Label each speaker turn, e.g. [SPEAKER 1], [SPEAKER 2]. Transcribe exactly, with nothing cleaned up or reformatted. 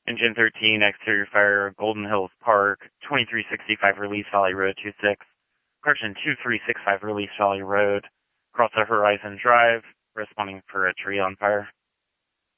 [SPEAKER 1] Engine thirteen, exterior fire, Golden Hills Park, twenty-three sixty-five Release Valley Road two six. Correction, two three six five Release Valley Road, across the Horizon Drive, responding for a tree on fire.